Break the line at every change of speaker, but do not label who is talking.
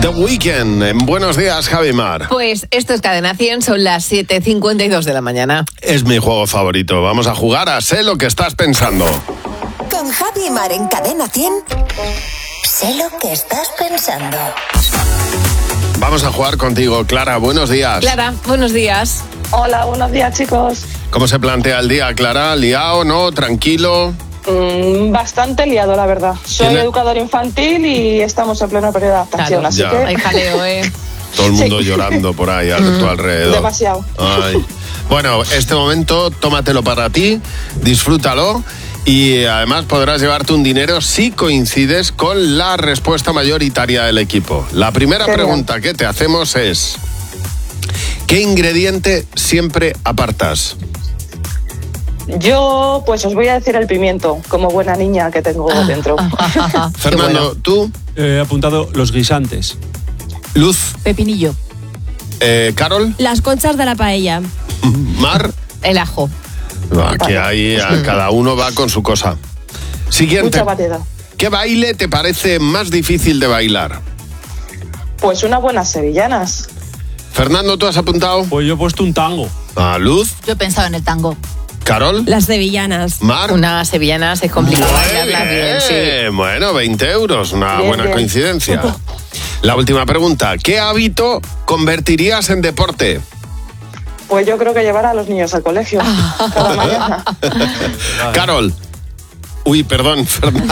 The Weeknd, en Buenos Días, Javi Mar.
Pues esto es Cadena 100, son las 7:52 de la mañana.
Es mi juego favorito. Vamos a jugar a Sé lo que estás pensando.
Con Javi Mar en Cadena 100. Sé lo que estás pensando.
Vamos a jugar contigo, Clara. Buenos días.
Clara, buenos días.
Hola, buenos días, chicos.
¿Cómo se plantea el día, Clara? ¿Liado, no? ¿Tranquilo?
Bastante liado, la verdad. Soy educador infantil y estamos en pleno periodo de adaptación,
Claro,
así
ya.
que...
Hay jaleo,
Todo el mundo
Sí.
llorando por ahí a tu alrededor.
Demasiado.
Ay. Bueno, este momento tómatelo para ti, disfrútalo y además podrás llevarte un dinero si coincides con la respuesta mayoritaria del equipo. La primera
Genial.
pregunta que te hacemos es: ¿qué ingrediente siempre apartas?
Yo, pues os voy a decir el pimiento, como buena niña que tengo dentro.
Fernando, tú,
He apuntado los guisantes.
Luz,
Pepinillo.
Carol,
Las conchas de la paella.
Mar.
El ajo.
Aquí ahí cada uno va con su cosa. Siguiente.
Mucha variedad.
¿Qué baile te parece más difícil de bailar?
Pues unas buenas sevillanas.
Fernando, ¿tú has apuntado?
Pues yo he puesto un tango.
A Luz,
Yo he pensado en el tango.
Carol,
Las sevillanas.
Mar.
Unas sevillanas es complicado
Muy
bailarlas bien, sí.
Bueno, 20 euros, una
Bien,
buena
bien.
coincidencia. La última pregunta: ¿qué hábito convertirías en deporte?
Pues yo creo que llevar a los niños al colegio cada mañana.
Carol. Uy, perdón, Fernando.